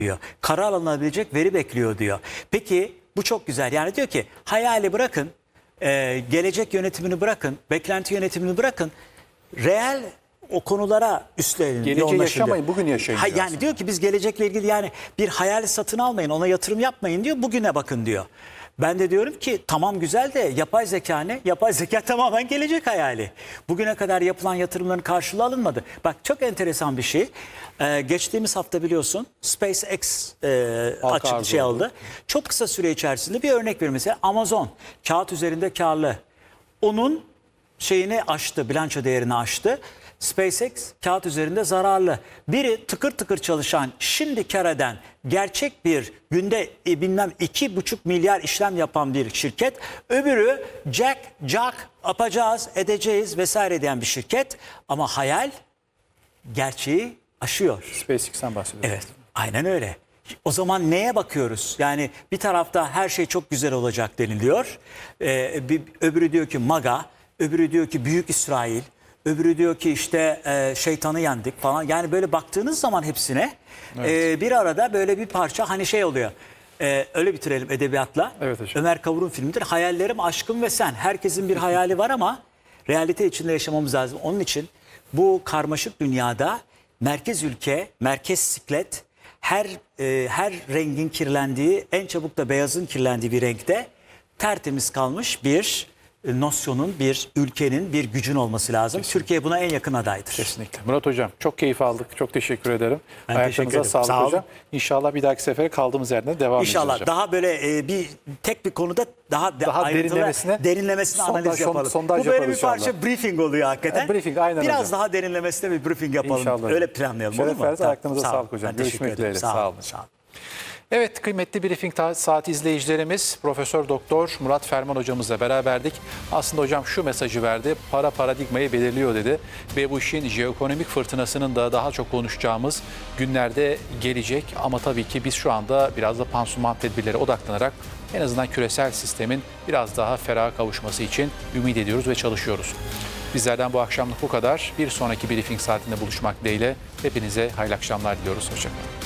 diyor. Karar alınabilecek veri bekliyor diyor. Peki bu çok güzel. Yani diyor ki hayali bırakın, gelecek yönetimini bırakın, beklenti yönetimini bırakın. Reel o konulara üstlenin. Geleceği yaşamayın, bugün yaşayın. Yani diyor ki biz gelecekle ilgili yani bir hayali satın almayın, ona yatırım yapmayın diyor. Bugüne bakın diyor. Ben de diyorum ki tamam güzel de yapay zeka ne? Yapay zeka tamamen gelecek hayali. Bugüne kadar yapılan yatırımların karşılığı alınmadı. Bak çok enteresan bir şey. Geçtiğimiz hafta biliyorsun SpaceX aldı. Çok kısa süre içerisinde bir örnek verir. Mesela Amazon kağıt üzerinde karlı. Onun şeyini aştı, bilanço değerini aştı. SpaceX kağıt üzerinde zararlı. Biri tıkır tıkır çalışan, şimdi kar eden, gerçek bir günde bilmem 2,5 milyar işlem yapan bir şirket. Öbürü jack yapacağız, edeceğiz vesaire diyen bir şirket. Ama hayal gerçeği aşıyor. SpaceX'ten bahsediyoruz. Evet, aynen öyle. O zaman neye bakıyoruz? Yani bir tarafta her şey çok güzel olacak deniliyor. Öbürü diyor ki MAGA, öbürü diyor ki Büyük İsrail, öbürü diyor ki işte şeytanı yendik falan. Yani böyle baktığınız zaman hepsine bir arada böyle bir parça hani şey oluyor. Öyle bitirelim edebiyatla. Evet hocam. Ömer Kavur'un filmidir. Hayallerim, aşkım ve sen. Herkesin bir hayali var ama realite içinde yaşamamız lazım. Onun için bu karmaşık dünyada merkez ülke, merkez siklet, her rengin kirlendiği, en çabuk da beyazın kirlendiği bir renkte tertemiz kalmış bir nosyonun, bir ülkenin, bir gücün olması lazım. Kesinlikle. Türkiye buna en yakın adaydır. Kesinlikle. Murat Hocam çok keyif aldık. Çok teşekkür ederim. Ben Ayaklarınıza teşekkür ederim. sağlık Sağ olun. hocam. İnşallah bir dahaki sefere kaldığımız yerden devam edeceğiz İnşallah hocam. daha böyle tek bir konuda daha ayrıntılı, derinlemesine analiz yapalım. Sondaj Bu böyle yaparız bir parça inşallah. briefing oluyor hakikaten. Briefing, aynen Biraz hocam. daha derinlemesine bir briefing yapalım. İnşallah. Öyle planlayalım. Olur mu? Şeref verdiniz. Ayaklarınıza Sağ olun. sağlık hocam. Ben teşekkür Görüşmek ederim. dileğiyle. Sağ olun. Sağ olun. Evet, kıymetli Briefing Saat izleyicilerimiz, Profesör Doktor Murat Ferman hocamızla beraberdik. Aslında hocam şu mesajı verdi, para paradigmayı belirliyor dedi. Ve bu işin jeoekonomik fırtınasının da daha çok konuşacağımız günlerde gelecek. Ama tabii ki biz şu anda biraz da pansuman tedbirlere odaklanarak en azından küresel sistemin biraz daha feraha kavuşması için ümit ediyoruz ve çalışıyoruz. Bizlerden bu akşamlık bu kadar. Bir sonraki Briefing Saatinde buluşmak dileğiyle hepinize hayırlı akşamlar diliyoruz. Hoşçakalın.